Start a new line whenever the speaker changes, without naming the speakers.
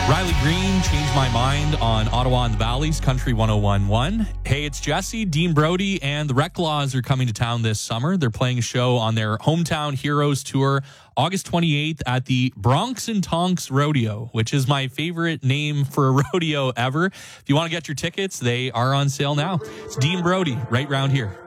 Riley Green, Changed My Mind on Ottawa and the Valley's Country 101.1. Hey, it's Jesse, Dean Brody, and the Reclaws are coming to town this summer. They're playing a show on their Hometown Heroes Tour August 28th at the Bronx and Tonks Rodeo, which is my favorite name for a rodeo ever. If you want to get your tickets, they are on sale now. It's Dean Brody right round here.